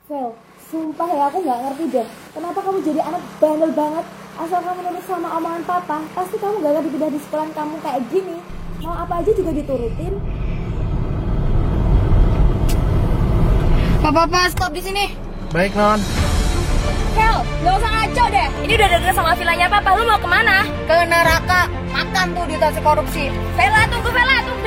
Vel, sumpah ya aku nggak ngerti deh. Kenapa kamu jadi anak bandel banget? Asal kamu nurut sama omongan papa, pasti kamu gak akan dipindah di sekolah kamu kayak gini. Mau apa aja juga diturutin. Papa, stop di sini. Baik, Non. Vel, gak usah ngaco deh. Ini udah deket sama vilanya papa. Lu mau kemana? Ke neraka. Makan tuh di tas korupsi. Vela, tunggu Vela, tunggu.